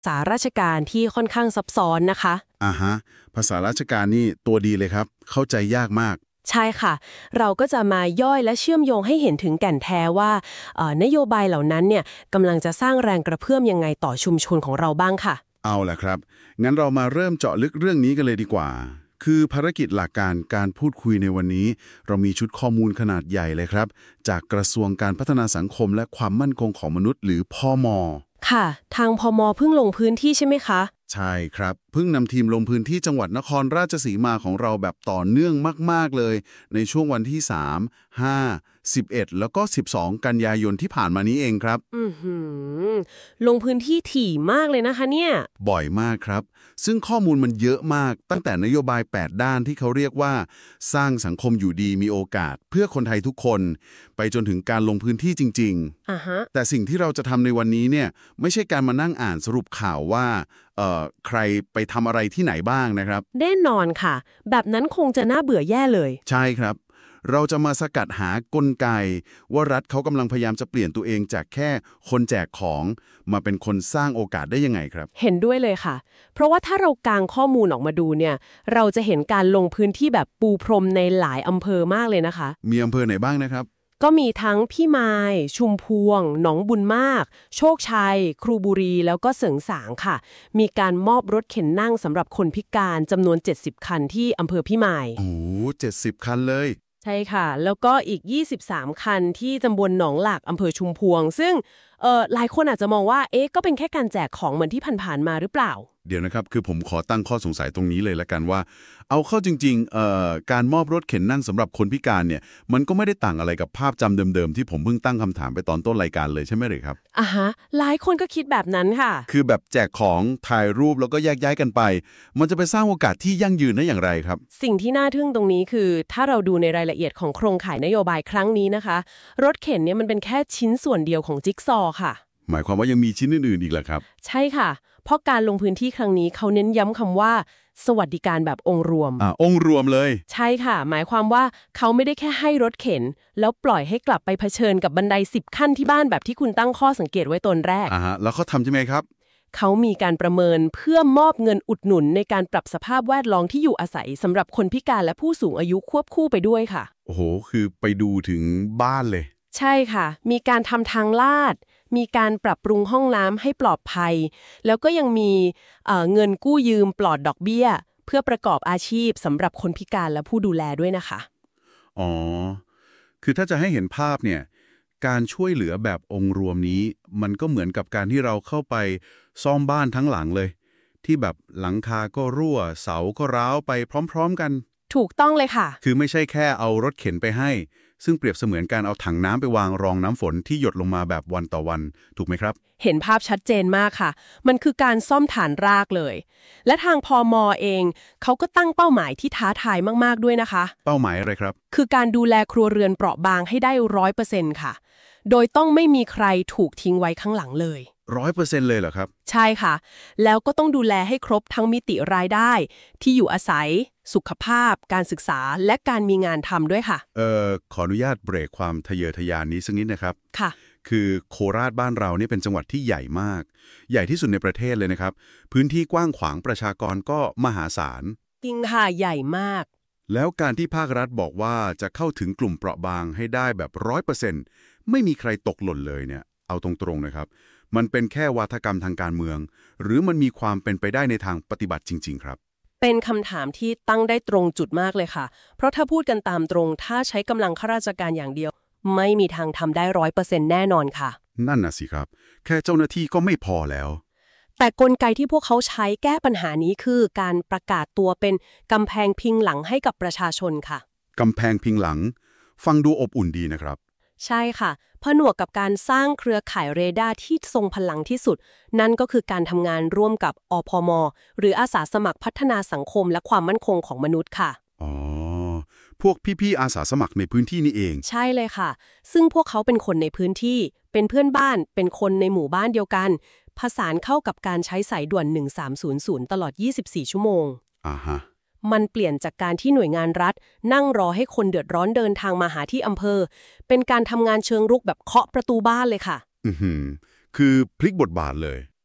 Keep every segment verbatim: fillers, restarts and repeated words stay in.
ภาษาราชการที่ค่อนข้างซับซ้อนนะคะอ่าฮะภาษาราชการนี่ตัวดีเลยครับเข้าใจยากมากใช่ค่ะเราก็จะมาย่อยและเชื่อมโยงให้เห็นถึงแก่นแท้ว่าเอ่อนโยบายเหล่านั้นเนี่ยกำลังจะสร้างแรงกระเพื่อมยังไงต่อชุมชนของเราบ้างค่ะเอาล่ะครับงั้นเรามาเริ่มเจาะลึกเรื่องนี้กันเลยดีกว่าคือภารกิจหลักการการพูดคุยในวันนี้เรามีชุดข้อมูลขนาดใหญ่เลยครับจากกระทรวงการพัฒนาสังคมและความมั่นคงของมนุษย์หรือพม. ค่ะทางพม.เพิ่งลงพื้นที่ใช่ไหมคะใช่ครับเพิ่งนำทีมลงพื้นที่จังหวัดนครราชสีมาของเราแบบต่อเนื่องมากๆเลยในช่วงวันที่สาม ห้า สิบเอ็ดแล้วก็สิบสองกันยายนที่ผ่านมานี้เองครับอือหือลงพื้นที่ถี่มากเลยนะคะเนี่ยบ่อยมากครับซึ่งข้อมูลมันเยอะมากตั้งแต่นโยบายแปดด้านที่เขาเรียกว่าสร้างสังคมอยู่ดีมีโอกาสเพื่อคนไทยทุกคนไปจนถึงการลงพื้นที่จริงๆอ่าฮะแต่สิ่งที่เราจะทำในวันนี้เนี่ยไม่ใช่การมานั่งอ่านสรุปข่าวว่าเอ่อใครไปทำอะไรที่ไหนบ้างนะครับแน่นอนค่ะแบบนั้นคงจะน่าเบื่อแย่เลยใช่ครับเราจะมาสกัดหากลไกว่ารัฐเขากำลังพยายามจะเปลี่ยนตัวเองจากแค่คนแจกของมาเป็นคนสร้างโอกาสได้ยังไงครับเห็นด้วยเลยค่ะเพราะว่าถ้าเรากางข้อมูลออกมาดูเนี่ยเราจะเห็นการลงพื้นที่แบบปูพรมในหลายอำเภอมากเลยนะคะมีอำเภอไหนบ้างนะครับก็มีทั้งพี่มายชุมพวงหนองบุญมากโชคชัยครูบุรีแล้วก็เสริงสางค่ะมีการมอบรถเข็นนั่งสำหรับคนพิการจำนวนเจ็ดสิบคันที่อำเภอพี่มายโอ้เจ็ดสิบคันเลยใช่ค่ะแล้วก็อีกยี่สิบสามคันที่ตำบลหนองหลากอำเภอชุมพวงซึ่งเอ่อหลายคนอาจจะมองว่าเอ๊ะก็เป็นแค่การแจกของเหมือนที่ผ่านๆมาหรือเปล่าเดี๋ยวนะครับคือผมขอตั้งข้อสงสัยตรงนี้เลยละกันว่าเอาเข้าจริงๆเอ่อการมอบรถเข็นนั่งสำหรับคนพิการเนี่ยมันก็ไม่ได้ต่างอะไรกับภาพจำเดิมๆที่ผมเพิ่งตั้งคำถามไปตอนต้นรายการเลยใช่ไหมเลยครับอ่ะฮะหลายคนก็คิดแบบนั้นค่ะคือแบบแจกของถ่ายรูปแล้วก็แยกย้ายกันไปมันจะไปสร้างโอกาสที่ยั่งยืนได้อย่างไรครับสิ่งที่น่าทึ่งตรงนี้คือถ้าเราดูในรายละเอียดของโครงข่ายนโยบายครั้งนี้นะคะรถเข็นเนี่ยมันเป็นแค่ชิ้นส่วนเดียวของจิ๊กซอว์ค่ะหมายความว่ายังมีชิ้นอื่นๆอีกเหรอครับใช่ค่ะเพราะการลงพื้นที่ครั้งนี้เขาเน้นย้ำคำว่าสวัสดิการแบบองค์รวมอ่าองค์รวมเลยใช่ค่ะหมายความว่าเขาไม่ได้แค่ให้รถเข็นแล้วปล่อยให้กลับไปเผชิญกับบันไดสิบขั้นที่บ้านแบบที่คุณตั้งข้อสังเกตไว้ตอนแรกอ่าฮะแล้วเขาทำยังไงครับเขามีการประเมินเพื่อมอบเงินอุดหนุนในการปรับสภาพแวดล้อมที่อยู่อาศัยสำหรับคนพิการและผู้สูงอายุควบคู่ไปด้วยค่ะโอ้โหคือไปดูถึงบ้านเลยใช่ค่ะมีการทำทางลาดมีการปรับปรุงห้องน้ำให้ปลอดภัยแล้วก็ยังมีเอ่อเงินกู้ยืมปลอดดอกเบี้ยเพื่อประกอบอาชีพสำหรับคนพิการและผู้ดูแลด้วยนะคะอ๋อคือถ้าจะให้เห็นภาพเนี่ยการช่วยเหลือแบบองค์รวมนี้มันก็เหมือนกับการที่เราเข้าไปซ่อมบ้านทั้งหลังเลยที่แบบหลังคาก็รั่วเสาก็ร้าวไปพร้อมๆกันถูกต้องเลยค่ะคือไม่ใช่แค่เอารถเข็นไปให้ซึ่งเปรียบเสมือนการเอาถังน้ำไปวางรองน้ำฝนที่หยดลงมาแบบวันต่อวันถูกไหมครับเห็นภาพชัดเจนมากค่ะมันคือการซ่อมฐานรากเลยและทางพม.เองเขาก็ตั้งเป้าหมายที่ท้าทายมากๆด้วยนะคะเป้าหมายอะไรครับคือการดูแลครัวเรือนเปราะบางให้ได้ ร้อยเปอร์เซ็นต์ ค่ะโดยต้องไม่มีใครถูกทิ้งไว้ข้างหลังเลยร้อยเปอร์เซ็นต์ เลยเหรอครับใช่ค่ะแล้วก็ต้องดูแลให้ครบทั้งมิติรายได้ที่อยู่อาศัยสุขภาพการศึกษาและการมีงานทำด้วยค่ะเอ่อขออนุญาตเบรกความทะเยอทะยานนี้สักนิดนะครับค่ะคือโคราชบ้านเราเนี่ยเป็นจังหวัดที่ใหญ่มากใหญ่ที่สุดในประเทศเลยนะครับพื้นที่กว้างขวางประชากรก็มหาศาลจริงค่ะใหญ่มากแล้วการที่ภาครัฐบอกว่าจะเข้าถึงกลุ่มเปราะบางให้ได้แบบ ร้อยเปอร์เซ็นต์ ไม่มีใครตกหล่นเลยเนี่ยเอาตรงๆนะครับมันเป็นแค่วาทกรรมทางการเมืองหรือมันมีความเป็นไปได้ในทางปฏิบัติจริงๆครับเป็นคำถามที่ตั้งได้ตรงจุดมากเลยค่ะเพราะถ้าพูดกันตามตรงถ้าใช้กำลังข้าราชการอย่างเดียวไม่มีทางทำได้ ร้อยเปอร์เซ็นต์ แน่นอนค่ะนั่นน่ะสิครับแค่เจ้าหน้าที่ก็ไม่พอแล้วแต่กลไกที่พวกเขาใช้แก้ปัญหานี้คือการประกาศตัวเป็นกำแพงพิงหลังให้กับประชาชนค่ะกำแพงพิงหลังฟังดูอบอุ่นดีนะครับใช่ค่ะผนวกกับการสร้างเครือข่ายเรดาร์ที่ทรงพลังที่สุดนั่นก็คือการทำงานร่วมกับอพม.หรืออาสาสมัครพัฒนาสังคมและความมั่นคงของมนุษย์ค่ะอ๋อพวกพี่ๆอาสาสมัครในพื้นที่นี่เองใช่เลยค่ะซึ่งพวกเขาเป็นคนในพื้นที่เป็นเพื่อนบ้านเป็นคนในหมู่บ้านเดียวกันผสานเข้ากับการใช้สายด่วนหนึ่งสามศูนย์ศูนย์ตลอดยี่สิบสี่ชั่วโมงอ่าฮะมันเปลี่ยนจากการที่หน่วยงานรัฐนั่งรอให้คนเดือดร้อนเดินทางมาหาที่อำเภอเป็นการทำงานเชิงรุกแบบเคาะประตูบ้านเลยค่ะอือหือคือพลิกบทบาทเลย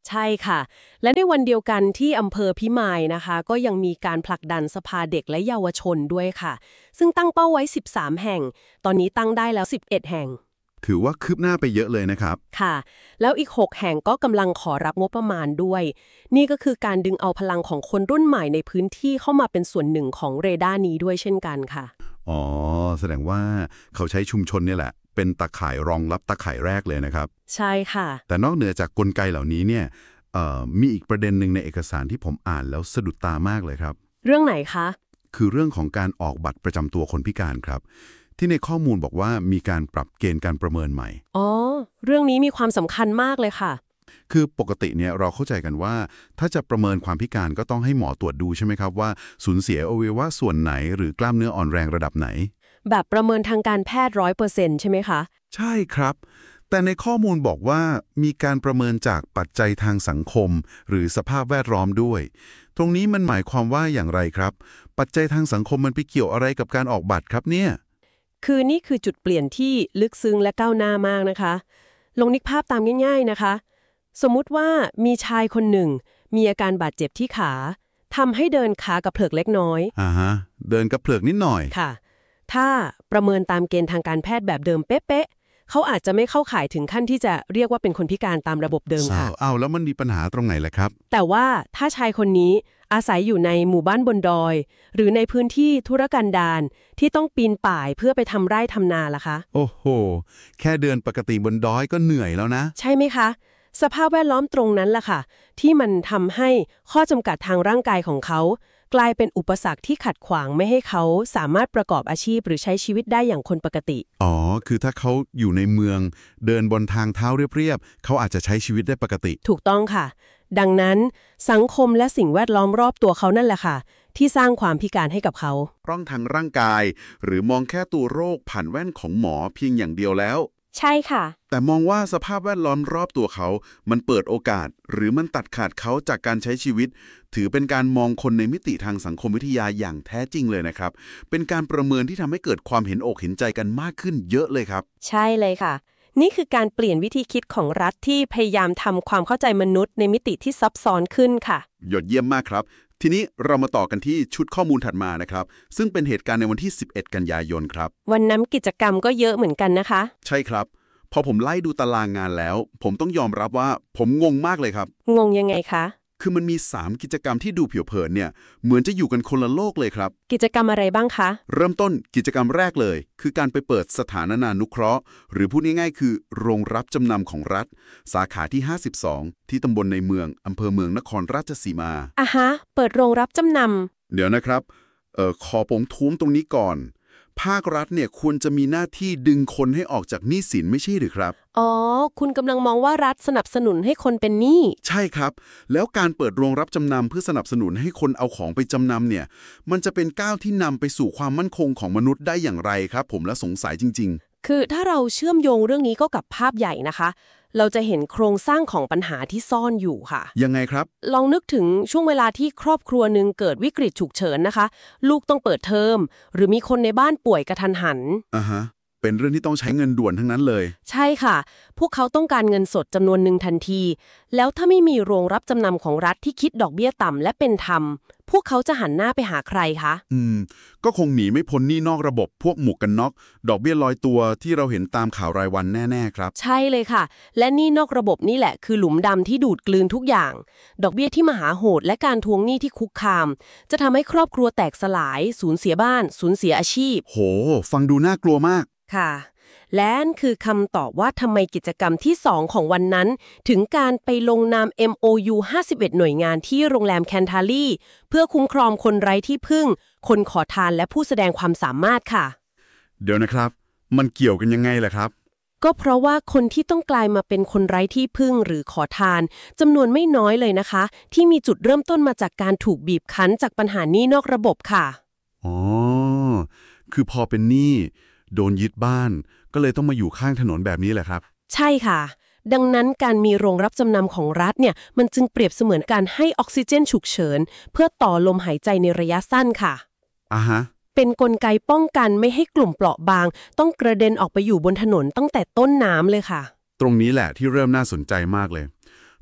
ใช่ค่ะและในวันเดียวกันที่อำเภอพิมายนะคะก็ยังมีการผลักดันสภาเด็กและเยาวชนด้วยค่ะซึ่งตั้งเป้าไว้สิบสามแห่งตอนนี้ตั้งได้แล้วสิบเอ็ดแห่งถือว่าคืบหน้าไปเยอะเลยนะครับค่ะแล้วอีกหกแห่งก็กำลังขอรับงบประมาณด้วยนี่ก็คือการดึงเอาพลังของคนรุ่นใหม่ในพื้นที่เข้ามาเป็นส่วนหนึ่งของเรดาร์นี้ด้วยเช่นกันค่ะอ๋อแสดงว่าเขาใช้ชุมชนนี่แหละเป็นตาข่ายรองรับตาข่ายแรกเลยนะครับใช่ค่ะแต่นอกเหนือจากกลไกเหล่านี้เนี่ยมีอีกประเด็นหนึ่งในเอกสารที่ผมอ่านแล้วสะดุดตามากเลยครับเรื่องไหนคะคือเรื่องของการออกบัตรประจำตัวคนพิการครับที่ในข้อมูลบอกว่ามีการปรับเกณฑ์การประเมินใหม่อ๋อเรื่องนี้มีความสำคัญมากเลยค่ะคือปกติเนี่ยเราเข้าใจกันว่าถ้าจะประเมินความพิการก็ต้องให้หมอตรวจดูใช่ไหมครับว่าสูญเสียอวัยวะส่วนไหนหรือกล้ามเนื้ออ่อนแรงระดับไหนแบบประเมินทางการแพทย์ ร้อยเปอร์เซ็นต์ ใช่ไหมคะใช่ครับแต่ในข้อมูลบอกว่ามีการประเมินจากปัจจัยทางสังคมหรือสภาพแวดล้อมด้วยตรงนี้มันหมายความว่าอย่างไรครับปัจจัยทางสังคมมันไปเกี่ยวอะไรกับการออกบัตรครับเนี่ยคือนี่คือจุดเปลี่ยนที่ลึกซึ้งและก้าวหน้ามากนะคะลองนึกภาพตามง่ายๆนะคะสมมุติว่ามีชายคนหนึ่งมีอาการบาดเจ็บที่ขาทำให้เดินขากระเพลิกเล็กน้อยอ่าฮะเดินกระเพลิกนิดหน่อยค่ะถ้าประเมินตามเกณฑ์ทางการแพทย์แบบเดิมเป๊ะๆเขาอาจจะไม่เข้าข่ายถึงขั้นที่จะเรียกว่าเป็นคนพิการตามระบบเดิมค่ะอ้าวแล้วมันมีปัญหาตรงไหนล่ะครับแต่ว่าถ้าชายคนนี้อาศัยอยู่ในหมู่บ้านบนดอยหรือในพื้นที่ธุรกันดารที่ต้องปีนป่ายเพื่อไปทำไร่ทำนาล่ะคะโอ้โหแค่เดินปกติบนดอยก็เหนื่อยแล้วนะใช่ไหมคะสภาพแวดล้อมตรงนั้นล่ะค่ะที่มันทำให้ข้อจำกัดทางร่างกายของเขากลายเป็นอุปสรรคที่ขัดขวางไม่ให้เขาสามารถประกอบอาชีพหรือใช้ชีวิตได้อย่างคนปกติอ๋อคือถ้าเขาอยู่ในเมืองเดินบนทางเท้าเรียบๆเขาอาจจะใช้ชีวิตได้ปกติถูกต้องค่ะดังนั้นสังคมและสิ่งแวดล้อมรอบตัวเขานั่นแหละค่ะที่สร้างความพิการให้กับเขาร่องทางร่างกายหรือมองแค่ตัวโรคผ่านแว่นของหมอเพียงอย่างเดียวแล้วใช่ค่ะแต่มองว่าสภาพแวดล้อมรอบตัวเขามันเปิดโอกาสหรือมันตัดขาดเขาจากการใช้ชีวิตถือเป็นการมองคนในมิติทางสังคมวิทยาอย่างแท้จริงเลยนะครับเป็นการประเมินที่ทำให้เกิดความเห็นอกเห็นใจกันมากขึ้นเยอะเลยครับใช่เลยค่ะนี่คือการเปลี่ยนวิธีคิดของรัฐที่พยายามทำความเข้าใจมนุษย์ในมิติที่ซับซ้อนขึ้นค่ะยอดเยี่ยมมากครับทีนี้เรามาต่อกันที่ชุดข้อมูลถัดมานะครับซึ่งเป็นเหตุการณ์ในวันที่สิบเอ็ดกันยายนครับวันนั้นกิจกรรมก็เยอะเหมือนกันนะคะใช่ครับพอผมไล่ดูตารางงานแล้วผมต้องยอมรับว่าผมงงมากเลยครับงงยังไงคะคือมันมีสามกิจกรรมที่ดูผิวเผินเนี่ยเหมือนจะอยู่กันคนละโลกเลยครับกิจกรรมอะไรบ้างคะเริ่มต้นกิจกรรมแรกเลยคือการไปเปิดสถานนานุเคราะห์หรือพูดง่ายๆคือโรงรับจำนำของรัฐสาขาที่ห้าสิบสองที่ตำบลในเมืองอำเภอเมืองนครราชสีมาอ่ะฮะเปิดโรงรับจำนำเดี๋ยวนะครับเอ่อขอผมท้วงตรงนี้ก่อนภาครัฐเนี่ยควรจะมีหน้าที่ดึงคนให้ออกจากหนี้สินไม่ใช่หรือครับอ๋อคุณกำลังมองว่ารัฐสนับสนุนให้คนเป็นหนี้ใช่ครับแล้วการเปิดโรงรับจำนำเพื่อสนับสนุนให้คนเอาของไปจำนำเนี่ยมันจะเป็นก้าวที่นำไปสู่ความมั่นคงของมนุษย์ได้อย่างไรครับผมและสงสัยจริงๆคือถ้าเราเชื่อมโยงเรื่องนี้ก็กับภาพใหญ่นะคะเราจะเห็นโครงสร้างของปัญหาที่ซ่อนอยู่ค่ะยังไงครับลองนึกถึงช่วงเวลาที่ครอบครัวหนึ่งเกิดวิกฤตฉุกเฉินนะคะลูกต้องเปิดเทอมหรือมีคนในบ้านป่วยกระทันหันอ่าฮะเป็นเรื่องที่ต้องใช้เงินด่วนทั้งนั้นเลยใช่ค่ะพวกเขาต้องการเงินสดจำนวนหนึ่งทันทีแล้วถ้าไม่มีโรงรับจำนำของรัฐที่คิดดอกเบี้ยต่ำและเป็นธรรมพวกเขาจะหันหน้าไปหาใครคะอืมก็คงหนีไม่พ้นหนี้นอกระบบพวกหมวกกันน็อกดอกเบี้ยลอยตัวที่เราเห็นตามข่าวรายวันแน่ๆครับใช่เลยค่ะและหนี้นอกระบบนี่แหละคือหลุมดำที่ดูดกลืนทุกอย่างดอกเบี้ยที่มหาโหดและการทวงหนี้ที่คุกคามจะทำให้ครอบครัวแตกสลายสูญเสียบ้านสูญเสียอาชีพโหฟังดูน่ากลัวมากค่ะและนั่นคือคำตอบว่าทำไมกิจกรรมที่สองของวันนั้นถึงการไปลงนาม เอ็ม โอ ยู ห้าสิบเอ็ด หน่วยงานที่โรงแรมแคนทาลีเพื่อคุ้มครองคนไร้ที่พึ่งคนขอทานและผู้แสดงความสามารถค่ะเดี๋ยวนะครับมันเกี่ยวกันยังไงล่ะครับก็เพราะว่าคนที่ต้องกลายมาเป็นคนไร้ที่พึ่งหรือขอทานจำนวนไม่น้อยเลยนะคะที่มีจุดเริ่มต้นมาจากการถูกบีบคั้นจากปัญหาหนี้นอกระบบค่ะอ๋อคือพอเป็นหนี้โดนยึดบ้านก็เลยต้องมาอยู่ข้างถนนแบบนี้แหละครับใช่ค่ะดังนั้นการมีโรงรับจำนำของรัฐเนี่ยมันจึงเปรียบเสมือนการให้ออกซิเจนฉุกเฉินเพื่อต่อลมหายใจในระยะสั้นค่ะอ่าฮะเป็นกลไกป้องกันไม่ให้กลุ่มเปราะบางต้องกระเด็นออกไปอยู่บนถนนตั้งแต่ต้นน้ำเลยค่ะตรงนี้แหละที่เริ่มน่าสนใจมากเลย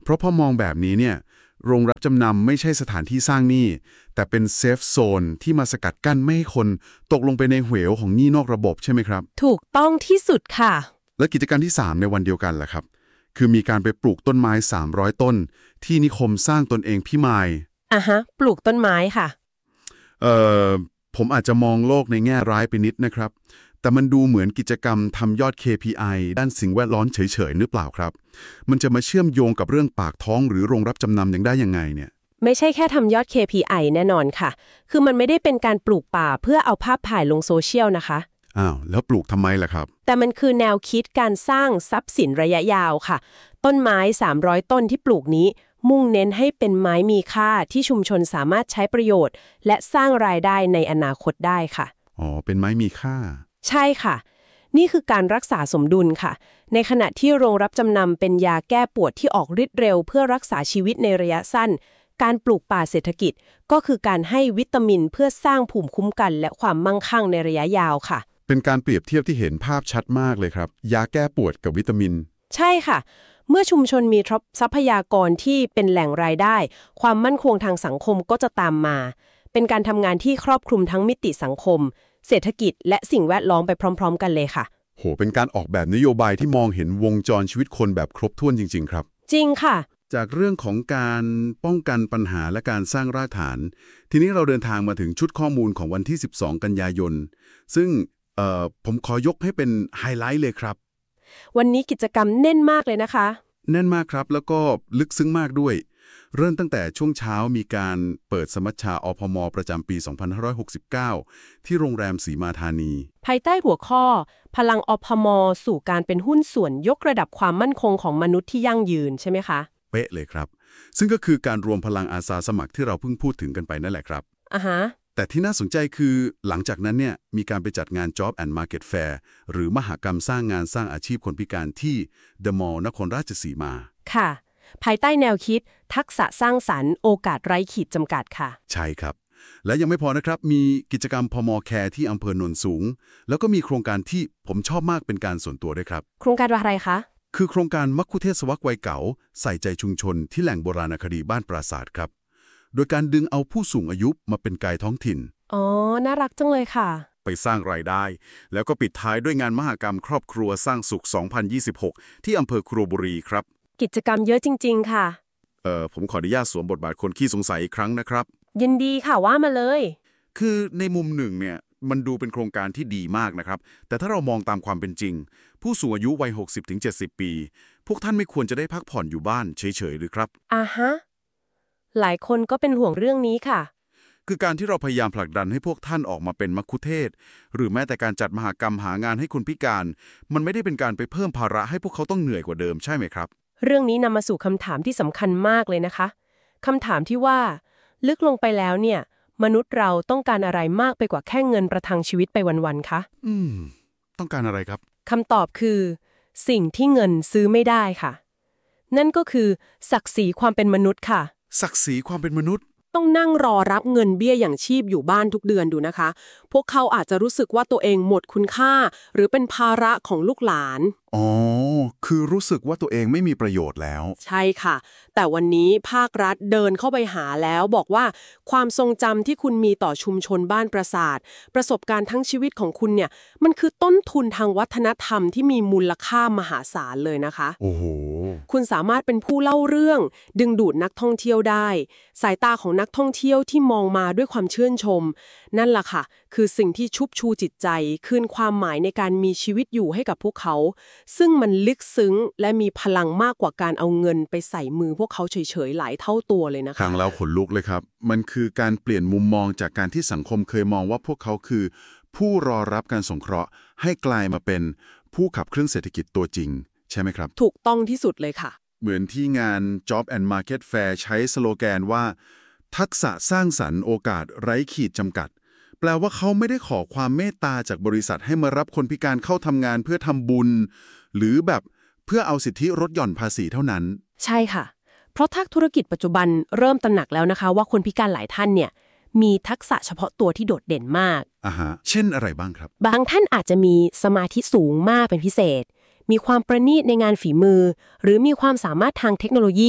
เพราะพอมองแบบนี้เนี่ยโรงรับจำนำไม่ใช่สถานที่สร้างหนี้แต่เป็นเซฟโซนที่มาสกัดกั้นไม่ให้คนตกลงไปในเหวของหนี้นอกระบบใช่ไหมครับถูกต้องที่สุดค่ะและกิจกรรมที่สามในวันเดียวกันแหละครับคือมีการไปปลูกต้นไม้สามร้อยต้นที่นิคมสร้างตนเองพิมายอ่ะฮะปลูกต้นไม้ค่ะเอ่อผมอาจจะมองโลกในแง่ร้ายไปนิดนะครับแต่มันดูเหมือนกิจกรรมทำยอด เค พี ไอ ด้านสิ่งแวดล้อมเฉยๆหรือเปล่าครับมันจะมาเชื่อมโยงกับเรื่องปากท้องหรือโรงรับจำนำยังได้ยังไงเนี่ยไม่ใช่แค่ทำยอด เค พี ไอ แน่นอนค่ะคือมันไม่ได้เป็นการปลูกป่าเพื่อเอาภาพถ่ายลงโซเชียลนะคะอ้าวแล้วปลูกทำไมล่ะครับแต่มันคือแนวคิดการสร้างทรัพย์สินระยะยาวค่ะต้นไม้สามร้อยต้นที่ปลูกนี้มุ่งเน้นให้เป็นไม้มีค่าที่ชุมชนสามารถใช้ประโยชน์และสร้างรายได้ในอนาคตได้ค่ะอ๋อเป็นไม้มีค่าใช่ค่ะนี่คือการรักษาสมดุลค่ะในขณะที่โรงรับจำนำเป็นยาแก้ปวดที่ออกฤทธิ์เร็วเพื่อรักษาชีวิตในระยะสั้นการปลูกป่าเศรษฐกิจก็คือการให้วิตามินเพื่อสร้างภูมิคุ้มกันและความมั่งคั่งในระยะยาวค่ะเป็นการเปรียบเทียบที่เห็นภาพชัดมากเลยครับยาแก้ปวดกับวิตามินใช่ค่ะเมื่อชุมชนมีทรัพยากรที่เป็นแหล่งรายได้ความมั่นคงทางสังคมก็จะตามมาเป็นการทำงานที่ครอบคลุมทั้งมิติสังคมเศรษฐกิจและสิ่งแวดล้อมไปพร้อมๆกันเลยค่ะโหเป็นการออกแบบนโยบายที่มองเห็นวงจรชีวิตคนแบบครบถ้วนจริงๆครับจริงค่ะจากเรื่องของการป้องกันปัญหาและการสร้างรากฐานทีนี้เราเดินทางมาถึงชุดข้อมูลของวันที่สิบสองกันยายนซึ่งเอ่อผมขอยกให้เป็นไฮไลท์เลยครับวันนี้กิจกรรมแน่นมากเลยนะคะแน่นมากครับแล้วก็ลึกซึ้งมากด้วยเริ่มตั้งแต่ช่วงเช้ามีการเปิดสมัชชาอพม.ประจำปีสองพันห้าร้อยหกสิบเก้าที่โรงแรมศรีมาธานีภายใต้หัวข้อพลังอพม.สู่การเป็นหุ้นส่วนยกระดับความมั่นคงของมนุษย์ที่ยั่งยืนใช่ไหมคะเป๊ะเลยครับซึ่งก็คือการรวมพลังอาสาสมัครที่เราเพิ่งพูดถึงกันไปนั่นแหละครับอ่าฮะแต่ที่น่าสนใจคือหลังจากนั้นเนี่ยมีการไปจัดงาน Job and Market Fair หรือมหกรรมสร้างงานสร้างอาชีพคนพิการที่ The Mall นครราชสีมาค่ะภายใต้แนวคิดทักษะสร้างสรรค์โอกาสไร้ขีดจำกัดค่ะใช่ครับและยังไม่พอนะครับมีกิจกรรมพม.แคร์ที่อำเภอโนนสูงแล้วก็มีโครงการที่ผมชอบมากเป็นการส่วนตัวด้วยครับโครงการอะไรคะคือโครงการมัคคุเทศวัควัยเก๋าใส่ใจชุมชนที่แหล่งโบราณคดีบ้านปราสาทครับโดยการดึงเอาผู้สูงอายุมาเป็นไกด์ท้องถิ่นอ๋อน่ารักจังเลยค่ะไปสร้างรายได้แล้วก็ปิดท้ายด้วยงานมหกรรมครอบครัวสร้างสุขสองพันยี่สิบหกที่อำเภอครัวบุรีครับกิจกรรมเยอะจริงๆค่ะเอ่อผมขออนุญาตสวมบทบาทคนขี้สงสัยอีกครั้งนะครับยินดีค่ะว่ามาเลยคือในมุมหนึ่งเนี่ยมันดูเป็นโครงการที่ดีมากนะครับแต่ถ้าเรามองตามความเป็นจริงผู้สูงอายุวัย หกสิบถึงเจ็ดสิบ ปีพวกท่านไม่ควรจะได้พักผ่อนอยู่บ้านเฉยๆหรือครับอ่าฮะหลายคนก็เป็นห่วงเรื่องนี้ค่ะคือการที่เราพยายามผลักดันให้พวกท่านออกมาเป็นมัคคุเทศก์หรือแม้แต่การจัดมหกรรมหางานให้คนพิการมันไม่ได้เป็นการไปเพิ่มภาระให้พวกเขาต้องเหนื่อยกว่าเดิมใช่ไหมครับเรื่องนี้นำมาสู่คำถามที่สำคัญมากเลยนะคะคำถามที่ว่าลึกลงไปแล้วเนี่ยมนุษย์เราต้องการอะไรมากไปกว่าแค่เงินประทังชีวิตไปวันๆคะอืมต้องการอะไรครับคำตอบคือสิ่งที่เงินซื้อไม่ได้ค่ะนั่นก็คือศักดิ์ศรีความเป็นมนุษย์ค่ะศักดิ์ศรีความเป็นมนุษย์ต้องนั่งรอรับเงินเบี้ยอย่างชีพอยู่บ้านทุกเดือนดูนะคะพวกเขาอาจจะรู้สึกว่าตัวเองหมดคุณค่าหรือเป็นภาระของลูกหลานอ๋อคือรู้สึกว่าตัวเองไม่มีประโยชน์แล้วใช่ค่ะแต่วันนี้ภาครัฐเดินเข้าไปหาแล้วบอกว่าความทรงจำที่คุณมีต่อชุมชนบ้านปราสาทประสบการณ์ทั้งชีวิตของคุณเนี่ยมันคือต้นทุนทางวัฒนธรรมที่มีมูลค่ามหาศาลเลยนะคะโอ้โหคุณสามารถเป็นผู้เล่าเรื่องดึงดูดนักท่องเที่ยวได้สายตาของนักท่องเที่ยวที่มองมาด้วยความชื่นชมนั่นล่ะค่ะคือสิ่งที่ชุบชูจิตใจคืนความหมายในการมีชีวิตอยู่ให้กับพวกเขาซึ่งมันลึกซึ้งและมีพลังมากกว่าการเอาเงินไปใส่มือพวกเขาเฉยๆหลายเท่าตัวเลยนะคะฟังแล้วขนลุกเลยครับมันคือการเปลี่ยนมุมมองจากการที่สังคมเคยมองว่าพวกเขาคือผู้รอรับการสงเคราะห์ให้กลายมาเป็นผู้ขับเคลื่อนเศรษฐกิจตัวจริงใช่ไหมครับถูกต้องที่สุดเลยค่ะเหมือนที่งาน Job and Market Fair ใช้สโลแกนว่าทักษะสร้างสรรค์โอกาสไร้ขีดจำกัดแปลว่าเขาไม่ได้ขอความเมตตาจากบริษัทให้มารับคนพิการเข้าทำงานเพื่อทำบุญหรือแบบเพื่อเอาสิทธิลดหย่อนภาษีเท่านั้นใช่ค่ะเพราะทักธุรกิจปัจจุบันเริ่มตระหนักแล้วนะคะว่าคนพิการหลายท่านเนี่ยมีทักษะเฉพาะตัวที่โดดเด่นมากอ่าฮะเช่นอะไรบ้างครับบางท่านอาจจะมีสมาธิสูงมากเป็นพิเศษมีความประณีตในงานฝีมือหรือมีความสามารถทางเทคโนโลยี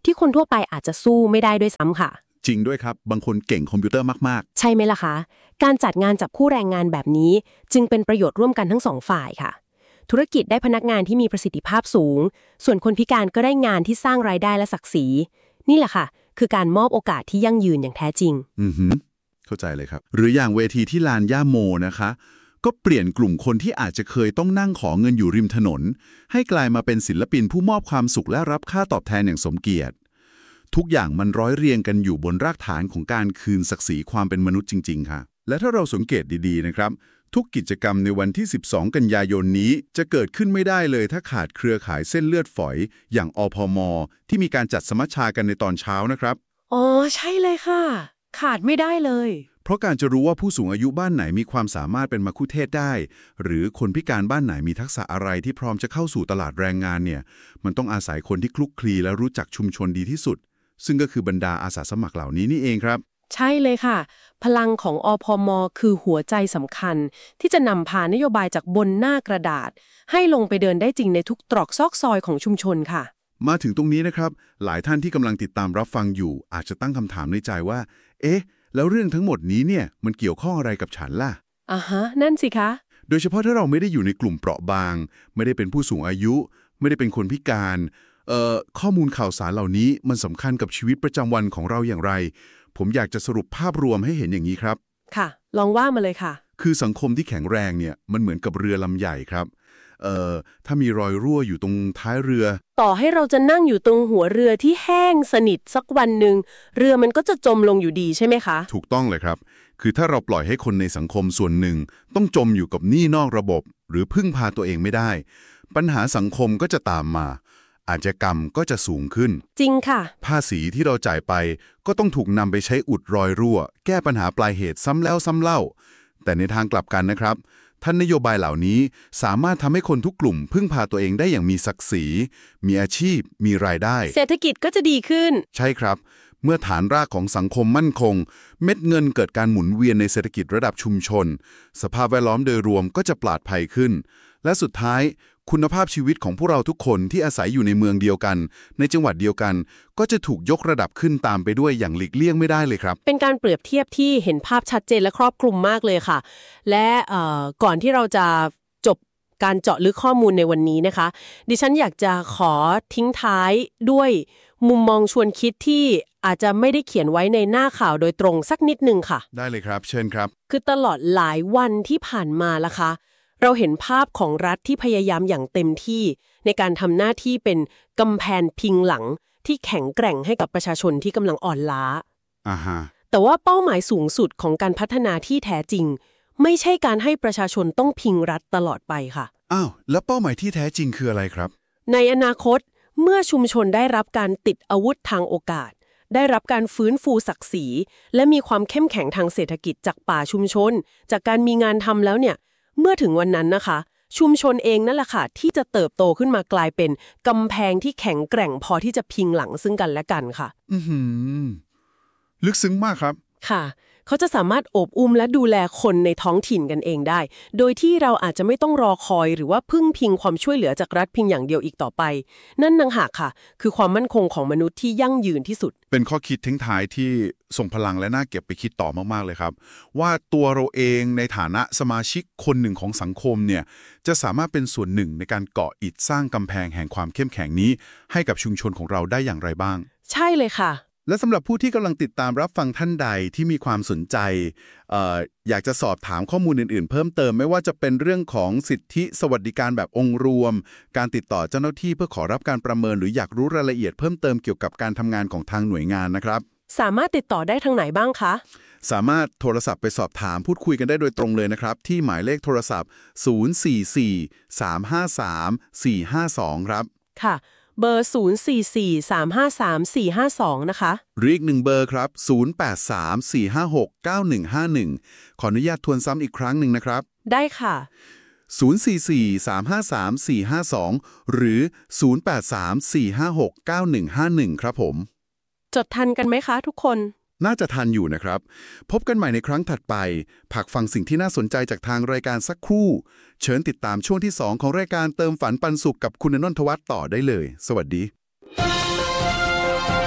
ที่คนทั่วไปอาจจะสู้ไม่ได้ด้วยซ้ำค่ะจริงด้วยครับบางคนเก่งคอมพิวเตอร์มากๆใช่ไหมล่ะคะการจัดงานจับคู่แรงงานแบบนี้จึงเป็นประโยชน์ร่วมกันทั้งสองฝ่ายค่ะธุรกิจได้พนักงานที่มีประสิทธิภาพสูงส่วนคนพิการก็ได้งานที่สร้างรายได้และศักดิ์ศรีนี่แหละค่ะคือการมอบโอกาสที่ยั่งยืนอย่างแท้จริงอือหือเข้าใจเลยครับหรืออย่างเวทีที่ลานย่าโมนะคะก็เปลี่ยนกลุ่มคนที่อาจจะเคยต้องนั่งขอเงินอยู่ริมถนนให้กลายมาเป็นศิลปินผู้มอบความสุขและรับค่าตอบแทนอย่างสมเกียรติทุกอย่างมันร้อยเรียงกันอยู่บนรากฐานของการคืนศักดิ์ศรีความเป็นมนุษย์จริงๆค่ะและถ้าเราสังเกตดีๆนะครับทุกกิจกรรมในวันที่สิบสองกันยายนนี้จะเกิดขึ้นไม่ได้เลยถ้าขาดเครือข่ายเส้นเลือดฝอยอย่างอพม.ที่มีการจัดสมัชชากันในตอนเช้านะครับอ๋อใช่เลยค่ะขาดไม่ได้เลยเพราะการจะรู้ว่าผู้สูงอายุบ้านไหนมีความสามารถเป็นมัคคุเทศก์ได้หรือคนพิการบ้านไหนมีทักษะอะไรที่พร้อมจะเข้าสู่ตลาดแรงงานเนี่ยมันต้องอาศัยคนที่คลุกคลีและรู้จักชุมชนดีที่สุดซึ่งก็คือบรรดาอาสาสมัครเหล่านี้นี่เองครับใช่เลยค่ะพลังของอพม.คือหัวใจสำคัญที่จะนำพานโยบายจากบนหน้ากระดาษให้ลงไปเดินได้จริงในทุกตรอกซอกซอยของชุมชนค่ะมาถึงตรงนี้นะครับหลายท่านที่กำลังติดตามรับฟังอยู่อาจจะตั้งคำถามในใจว่าเอ๊ะแล้วเรื่องทั้งหมดนี้เนี่ยมันเกี่ยวข้องอะไรกับฉันล่ะอ่าฮะนั่นสิคะโดยเฉพาะถ้าเราไม่ได้อยู่ในกลุ่มเปราะบางไม่ได้เป็นผู้สูงอายุไม่ได้เป็นคนพิการเอ่อข้อมูลข่าวสารเหล่านี้มันสำคัญกับชีวิตประจำวันของเราอย่างไรผมอยากจะสรุปภาพรวมให้เห็นอย่างนี้ครับค่ะลองว่ามาเลยค่ะคือสังคมที่แข็งแรงเนี่ยมันเหมือนกับเรือลำใหญ่ครับเอ่อถ้ามีรอยรั่วอยู่ตรงท้ายเรือต่อให้เราจะนั่งอยู่ตรงหัวเรือที่แห้งสนิทสักวันหนึ่งเรือมันก็จะจมลงอยู่ดีใช่ไหมคะถูกต้องเลยครับคือถ้าเราปล่อยให้คนในสังคมส่วนหนึ่งต้องจมอยู่กับหนี้นอกระบบหรือพึ่งพาตัวเองไม่ได้ปัญหาสังคมก็จะตามมาอาชญากรรมก็จะสูงขึ้นจริงค่ะภาษีที่เราจ่ายไปก็ต้องถูกนำไปใช้อุดรอยรั่วแก้ปัญหาปลายเหตุซ้ำแล้วซ้ำเล่าแต่ในทางกลับกันนะครับท่านนโยบายเหล่านี้สามารถทำให้คนทุกกลุ่มพึ่งพาตัวเองได้อย่างมีศักดิ์ศรีมีอาชีพมีรายได้เศรษฐกิจก็จะดีขึ้นใช่ครับเมื่อฐานรากของสังคมมั่นคงเม็ดเงินเกิดการหมุนเวียนในเศรษฐกิจระดับชุมชนสภาพแวดล้อมโดยรวมก็จะปลอดภัยขึ้นและสุดท้ายคุณภาพชีวิตของพวกเราทุกคนที่อาศัยอยู่ในเมืองเดียวกันในจังหวัดเดียวกันก็จะถูกยกระดับขึ้นตามไปด้วยอย่างหลีกเลี่ยงไม่ได้เลยครับเป็นการเปรียบเทียบที่เห็นภาพชัดเจนและครอบคลุมมากเลยค่ะและก่อนที่เราจะจบการเจาะลึกข้อมูลในวันนี้นะคะดิฉันอยากจะขอทิ้งท้ายด้วยมุมมองชวนคิดที่อาจจะไม่ได้เขียนไว้ในหน้าข่าวโดยตรงสักนิดนึงค่ะได้เลยครับเชิญครับคือตลอดหลายวันที่ผ่านมาล่ะคะเราเห็นภาพของรัฐที่พยายามอย่างเต็มที่ในการทำหน้าที่เป็นกำแพงพิงหลังที่แข็งแกร่งให้กับประชาชนที่กำลังอ่อนล้าอ่าฮะแต่ว่าเป้าหมายสูงสุดของการพัฒนาที่แท้จริงไม่ใช่การให้ประชาชนต้องพิงรัฐตลอดไปค่ะอ้าวแล้วเป้าหมายที่แท้จริงคืออะไรครับในอนาคตเมื่อชุมชนได้รับการติดอาวุธทางโอกาสได้รับการฟื้นฟูศักดิ์ศรีและมีความเข้มแข็งทางเศรษฐกิจจากป่าชุมชนจากการมีงานทำแล้วเนี่ยเมื่อถึงวันนั้นนะคะชุมชนเองนั่นแหละค่ะที่จะเติบโตขึ้นมากลายเป็นกำแพงที่แข็งแกร่งพอที่จะพิงหลังซึ่งกันและกันค่ะอือหือลึกซึ้งมากครับค่ะเขาจะสามารถโอบอุ้มและดูแลคนในท้องถิ่นกันเองได้โดยที่เราอาจจะไม่ต้องรอคอยหรือว่าพึ่งพิงความช่วยเหลือจากรัฐเพียงอย่างเดียวอีกต่อไปนั่นต่างหากค่ะคือความมั่นคงของมนุษย์ที่ยั่งยืนที่สุดเป็นข้อคิดทิ้งท้ายที่ส่งพลังและน่าเก็บไปคิดต่อมากๆเลยครับว่าตัวเราเองในฐานะสมาชิกคนหนึ่งของสังคมเนี่ยจะสามารถเป็นส่วนหนึ่งในการก่ออิฐสร้างกำแพงแห่งความเข้มแข็งนี้ให้กับชุมชนของเราได้อย่างไรบ้างใช่เลยค่ะและสำหรับผู้ที่กำลังติดตามรับฟังท่านใดที่มีความสนใจ เอ่อ อยากจะสอบถามข้อมูลอื่นๆเพิ่มเติมไม่ว่าจะเป็นเรื่องของสิทธิสวัสดิการแบบองค์รวมการติดต่อเจ้าหน้าที่เพื่อขอรับการประเมินหรืออยากรู้รายละเอียดเพิ่มเติมเกี่ยวกับการทำงานของทางหน่วยงานนะครับสามารถติดต่อได้ทางไหนบ้างคะสามารถโทรศัพท์ไปสอบถามพูดคุยกันได้โดยตรงเลยนะครับที่หมายเลขโทรศัพท์ศูนย์ สี่ สี่ สาม ห้า สาม สี่ ห้า สองครับค่ะเบอร์ศูนย์ สี่ สี่ สาม ห้า สาม สี่ ห้า สองนะคะหรืออีกหนึ่งเบอร์ครับศูนย์ แปด สาม สี่ ห้า หก เก้า หนึ่ง ห้า หนึ่งขออนุญาตทวนซ้ำอีกครั้งหนึ่งนะครับได้ค่ะศูนย์ สี่ สี่ สาม ห้า สาม สี่ ห้า สองหรือศูนย์ แปด สาม สี่ ห้า หก เก้า หนึ่ง ห้า หนึ่งครับผมจดทันกันไหมคะทุกคนน่าจะทันอยู่นะครับพบกันใหม่ในครั้งถัดไปผักฟังสิ่งที่น่าสนใจจากทางรายการสักครู่เชิญติดตามช่วงที่สองของรายการเติมฝันปันสุขกับคุณณนท์ วัฒน์ต่อได้เลยสวัสดี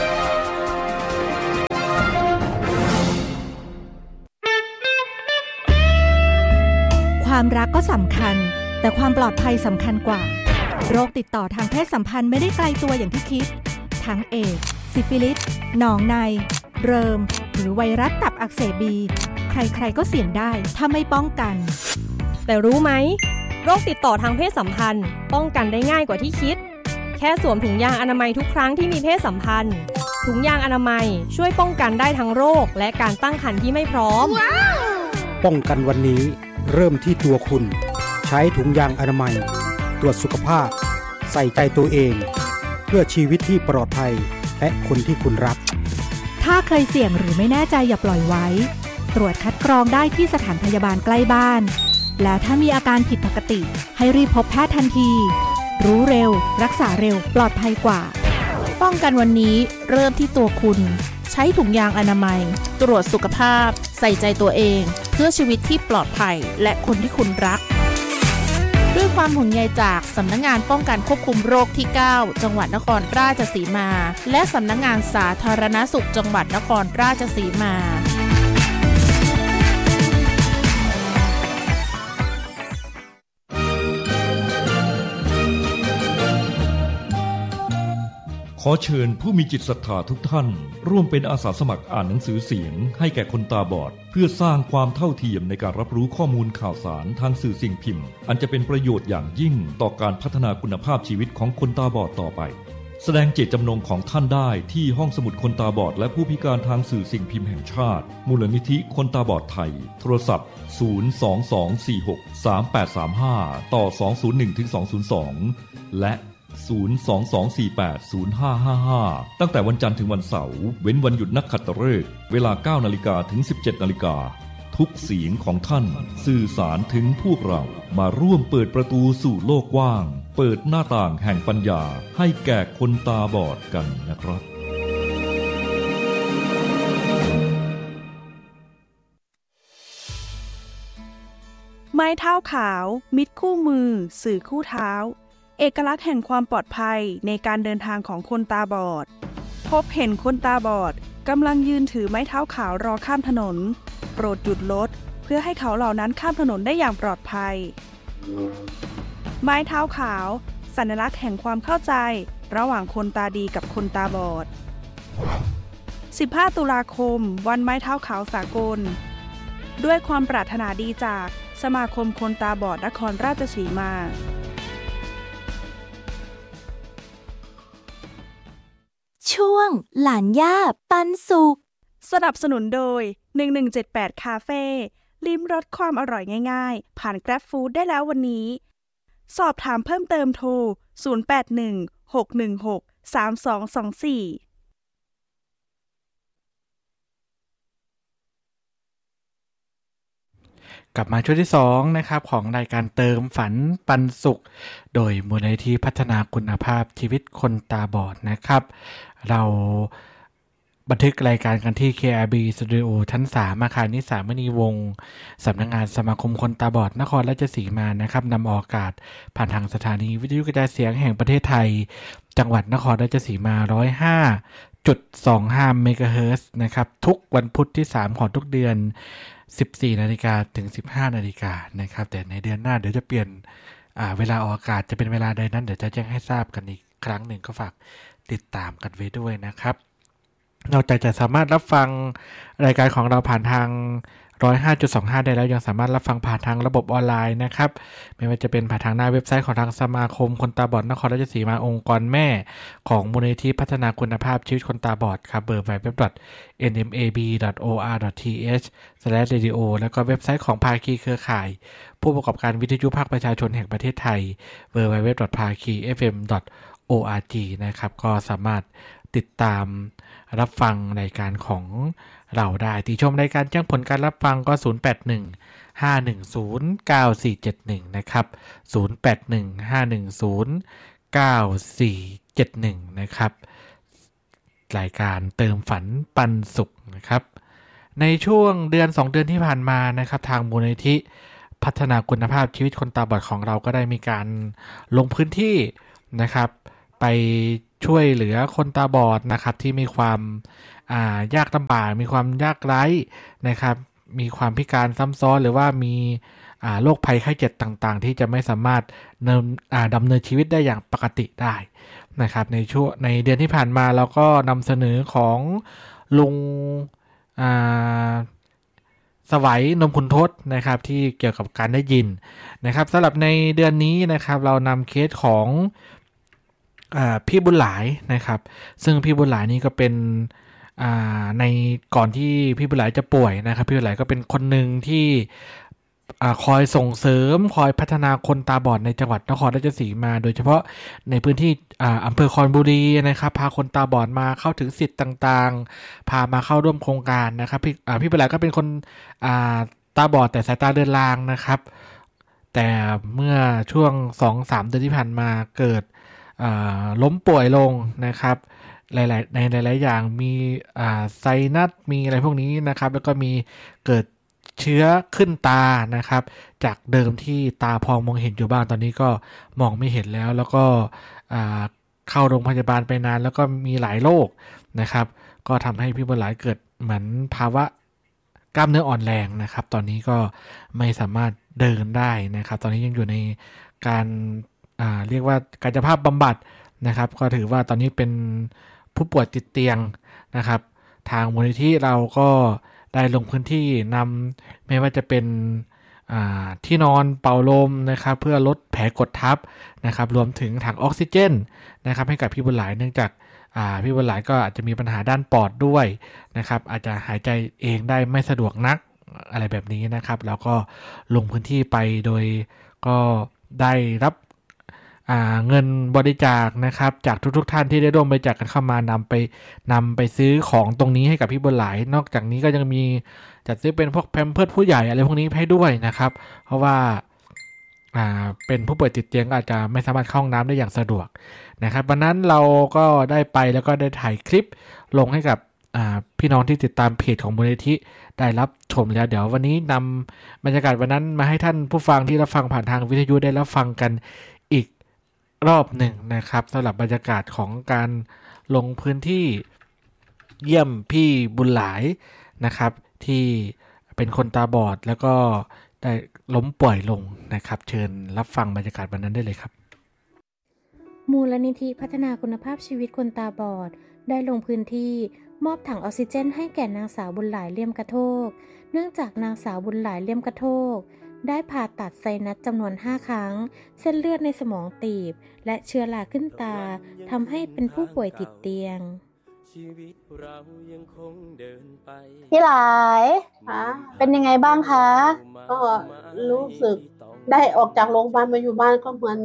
ความรักก็สำคัญแต่ความปลอดภัยสำคัญกว่าโรคติดต่อทางเพศสัมพันธ์ไม่ได้ไกลตัวอย่างที่คิดทั้งเอดส์ซิฟิลิสหนองในเริมหรือไวรัสตับอักเสบบีใครๆก็เสี่ยงได้ถ้าไม่ป้องกันแต่รู้ไหมโรคติดต่อทางเพศสัมพันธ์ป้องกันได้ง่ายกว่าที่คิดแค่สวมถุงยางอนามัยทุกครั้งที่มีเพศสัมพันธ์ถุงยางอนามัยช่วยป้องกันได้ทั้งโรคและการตั้งครรภ์ที่ไม่พร้อม wow! ป้องกันวันนี้เริ่มที่ตัวคุณใช้ถุงยางอนามัยตรวจสุขภาพใส่ใจตัวเองเพื่อชีวิตที่ปลอดภัยและคนที่คุณรักถ้าเคยเสี่ยงหรือไม่แน่ใจอย่าปล่อยไว้ตรวจคัดกรองได้ที่สถานพยาบาลใกล้บ้านแล้วถ้ามีอาการผิดปกติให้รีบพบแพทย์ทันทีรู้เร็วรักษาเร็วปลอดภัยกว่าป้องกันวันนี้เริ่มที่ตัวคุณใช้ถุงยางอนามัยตรวจสุขภาพใส่ใจตัวเองเพื่อชีวิตที่ปลอดภัยและคนที่คุณรักด้วยความห่วงใยจากสำนักงานป้องกันควบคุมโรคที่เก้าจังหวัดนครราชสีมาและสำนักงานสาธารณสุขจังหวัดนครราชสีมาขอเชิญผู้มีจิตศรัทธาทุกท่านร่วมเป็นอาสาสมัครอ่านหนังสือเสียงให้แก่คนตาบอดเพื่อสร้างความเท่าเทียมในการรับรู้ข้อมูลข่าวสารทางสื่อสิ่งพิมพ์อันจะเป็นประโยชน์อย่างยิ่งต่อการพัฒนาคุณภาพชีวิตของคนตาบอดต่อไปแสดงเจตจำนงของท่านได้ที่ห้องสมุดคนตาบอดและผู้พิการทางสื่อสิ่งพิมพ์แห่งชาติมูลนิธิคนตาบอดไทยโทรศัพท์ศูนย์ สอง สอง สี่ หก สาม แปด สาม ห้าต่อ สอง ศูนย์ หนึ่ง ถึง สอง ศูนย์ สองและศูนย์ สอง สอง สี่ แปด ศูนย์ ห้า ห้า ห้าตั้งแต่วันจันทร์ถึงวันเสาร์เว้นวันหยุดนักขัตฤกษ์เวลา เก้านาฬิกา ถึง สิบเจ็ดนาฬิกาทุกเสียงของท่านสื่อสารถึงพวกเรามาร่วมเปิดประตูสู่โลกกว้างเปิดหน้าต่างแห่งปัญญาให้แก่คนตาบอดกันนะครับไม้เท้าขาวมิตรคู่มือสื่อคู่เท้าเอกลักษณ์แห่งความปลอดภัยในการเดินทางของคนตาบอดพบเห็นคนตาบอดกำลังยืนถือไม้เท้าขาวรอข้ามถนนโปรดหยุดรถเพื่อให้เขาเหล่านั้นข้ามถนนได้อย่างปลอดภัยไม้เท้าขาวสัญลักษณ์แห่งความเข้าใจระหว่างคนตาดีกับคนตาบอดสิบห้าตุลาคมวันไม้เท้าขาวสากลด้วยความปรารถนาดีจากสมาคมคนตาบอดนครราชสีมาช่วงหลานย่าปันสุขสนับสนุนโดยหนึ่งหนึ่งเจ็ดแปดคาเฟ่ลิ้มรสความอร่อยง่ายๆผ่าน Grab Food ได้แล้ววันนี้สอบถามเพิ่มเติมโทรศูนย์ แปด หนึ่ง หก หนึ่ง หก สาม สอง สอง สี่กลับมาช่วงที่สองนะครับของรายการเติมฝันปันสุขโดยมูลนิธิพัฒนาคุณภาพชีวิตคนตาบอดนะครับเราบันทึกรายการกันที่ เค อาร์ บี Studio ชั้นสามอาคารนิสามณีวงศ์สำนักงานสมาคมคนตาบอดนครราชสีมานะครับนำออกอากาศผ่านทางสถานีวิทยุกระจายเสียงแห่งประเทศไทยจังหวัดนครราชสีมาหนึ่งร้อยห้าจุดสองห้า เมกะเฮิรตซ์นะครับทุกวันพุธที่สามของทุกเดือนสิบสี่นาฬิกาถึงสิบห้านาฬิกานะครับแต่ในเดือนหน้าเดี๋ยวจะเปลี่ยนอ่าเวลาออกอากาศจะเป็นเวลาใดนั้นเดี๋ยวจะแจ้งให้ทราบกันอีกครั้งหนึ่งก็ฝากติดตามกันไว้ด้วยนะครับนอกจากจะสามารถรับฟังรายการของเราผ่านทาง หนึ่งร้อยห้าจุดสองห้า ได้แล้วยังสามารถรับฟังผ่านทางระบบออนไลน์นะครับไม่ว่าจะเป็นผ่านทางหน้าเว็บไซต์ของทางสมาคมคนตาบอดนครราชสีมาองค์กรแม่ของมูลนิธิพัฒนาคุณภาพชีวิตคนตาบอดครับเบอร์ ดับเบิลยู ดับเบิลยู ดับเบิลยู ดอท เอ็น เอ็ม เอ บี ดอท โอ อาร์ ดอท ที เอช สแลช เรดิโอ แล้วก็เว็บไซต์ของภาคีเครือข่ายผู้ประกอบการวิทยุภาคประชาชนแห่งประเทศไทย ดับเบิลยู ดับเบิลยู ดับเบิลยู ดอท ภาคี เอฟ เอ็ม ดอท โอ อาร์ จี นะครับก็สามารถติดตามรับฟังรายการของเราได้ติชมรายการแจ้งผลการรับฟังก็ศูนย์ แปด หนึ่ง ห้า หนึ่ง ศูนย์ เก้า สี่ เจ็ด หนึ่งนะครับศูนย์ แปด หนึ่ง ห้า หนึ่ง ศูนย์ เก้า สี่ เจ็ด หนึ่งนะครับรายการเติมฝันปันสุขนะครับในช่วงเดือนสองเดือนที่ผ่านมานะครับทางมูลนิธิพัฒนาคุณภาพชีวิตคนตาบอดของเราก็ได้มีการลงพื้นที่นะครับไปช่วยเหลือคนตาบอดนะครับที่มีความอ่ายากลำบากมีความยากไร้นะครับมีความพิการซ้ำซ้อนหรือว่ามีโรคภัยไข้เจ็บต่างๆที่จะไม่สามารถดำเนินชีวิตได้อย่างปกติได้นะครับในช่วงในเดือนที่ผ่านมาเราก็นำเสนอของลุงสวัยนมขุนทดนะครับที่เกี่ยวกับการได้ยินนะครับสำหรับในเดือนนี้นะครับเรานำเคสของพี่บุญหลายนะครับซึ่งพี่บุญหลายนี่ก็เป็นในก่อนที่พี่บุญหลายจะป่วยนะครับพี่บุญหลายก็เป็นคนหนึ่งที่คอยส่งเสริมคอยพัฒนาคนตาบอดในจังหวัดนครราชสีมาโดยเฉพาะในพื้นที่อำเภอคอนบุรีนะครับพาคนตาบอดมาเข้าถึงสิทธิ์ต่างๆพามาเข้าร่วมโครงการนะครับพี่พี่บุญหลายก็เป็นคนตาบอดแต่สายตาเดินลางนะครับแต่เมื่อช่วง สองถึงสาม เดือนที่ผ่านมาเกิดล้มป่วยลงนะครับหลายๆในหลายๆอย่างมีไซนัสมีอะไรพวกนี้นะครับแล้วก็มีเกิดเชื้อขึ้นตานะครับจากเดิมที่ตาพอมองเห็นอยู่บ้างตอนนี้ก็มองไม่เห็นแล้วแล้วก็เข้าโรงพยาบาลไปนานแล้วก็มีหลายโรคนะครับก็ทำให้พี่บุญหลายเกิดเหมือนภาวะกล้ามเนื้ออ่อนแรงนะครับตอนนี้ก็ไม่สามารถเดินได้นะครับตอนนี้ยังอยู่ในการเรียกว่ากายภาพบำบัดนะครับก็ถือว่าตอนนี้เป็นผู้ป่วยติดเตียงนะครับทางมูลนิธิเราก็ได้ลงพื้นที่นำไม่ว่าจะเป็นที่นอนเป่าลมนะครับเพื่อลดแผลกดทับนะครับรวมถึงถังออกซิเจนนะครับให้กับพี่บุญหลายเนื่องจากพี่บุญหลายก็อาจจะมีปัญหาด้านปอดด้วยนะครับอาจจะหายใจเองได้ไม่สะดวกนักอะไรแบบนี้นะครับแล้วก็ลงพื้นที่ไปโดยก็ได้รับเงินบริจาคนะครับจากทุกๆท่านที่ได้ร่วมบริจาคกันเข้ามานำไปนำไปซื้อของตรงนี้ให้กับพี่บุญหลายนอกจากนี้ก็ยังมีจัดซื้อเป็นพวกแพมเพิร์สผู้ใหญ่อะไรพวกนี้ให้ด้วยนะครับเพราะว่าอ่าเป็นผู้ป่วยติดเตียงก็อาจจะไม่สามารถเข้าห้องน้ำได้อย่างสะดวกนะครับวันนั้นเราก็ได้ไปแล้วก็ได้ถ่ายคลิปลงให้กับพี่น้องที่ติดตามเพจของมูลนิธิได้รับชมแล้วเดี๋ยววันนี้นำบรรยากาศวันนั้นมาให้ท่านผู้ฟังที่รับฟังผ่านทางวิทยุได้รับฟังกันอีกรอบหนึ่งนะครับสำหรับบรรยากาศของการลงพื้นที่เยี่ยมพี่บุญหลายนะครับที่เป็นคนตาบอดแล้วก็ได้ล้มป่วยลงนะครับเชิญรับฟังบรรยากาศวันนั้นได้เลยครับมูลนิธิพัฒนาคุณภาพชีวิตคนตาบอดได้ลงพื้นที่มอบถังออกซิเจนให้แก่นางสาวบุญหลายเลี่ยมกระโทกเนื่องจากนางสาวบุญหลายเลี่ยมกระโทกได้ผ่าตัดไซนัสจำนวนห้าครั้งเส้นเลือดในสมองตีบและเชื้อราขึ้นตาทำให้เป็นผู้ป่วยติดเตียงพี่หลายเป็นยังไงบ้างคะก็รู้สึกได้ออกจากโรงพยาบาลมาอยู่บ้านก็เหมือน